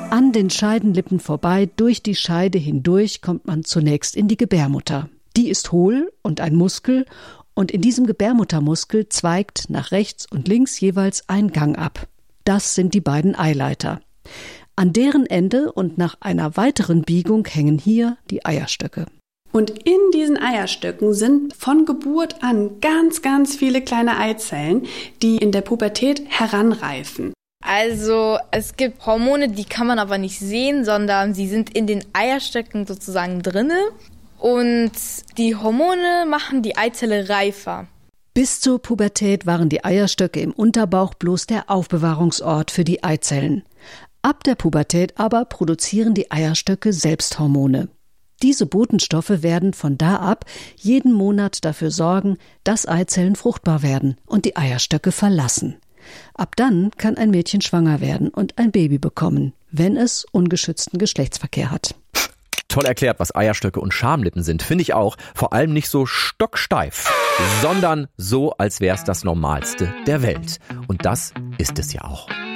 An den Scheidenlippen vorbei, durch die Scheide hindurch, kommt man zunächst in die Gebärmutter. Die ist hohl und ein Muskel, und in diesem Gebärmuttermuskel zweigt nach rechts und links jeweils ein Gang ab. Das sind die beiden Eileiter. An deren Ende und nach einer weiteren Biegung hängen hier die Eierstöcke. Und in diesen Eierstöcken sind von Geburt an ganz, ganz viele kleine Eizellen, die in der Pubertät heranreifen. Also es gibt Hormone, die kann man aber nicht sehen, sondern sie sind in den Eierstöcken sozusagen drinne. Und die Hormone machen die Eizelle reifer. Bis zur Pubertät waren die Eierstöcke im Unterbauch bloß der Aufbewahrungsort für die Eizellen. Ab der Pubertät aber produzieren die Eierstöcke selbst Hormone. Diese Botenstoffe werden von da ab jeden Monat dafür sorgen, dass Eizellen fruchtbar werden und die Eierstöcke verlassen. Ab dann kann ein Mädchen schwanger werden und ein Baby bekommen, wenn es ungeschützten Geschlechtsverkehr hat. Toll erklärt, was Eierstöcke und Schamlippen sind, finde ich auch. Vor allem nicht so stocksteif, sondern so, als wäre es das Normalste der Welt. Und das ist es ja auch.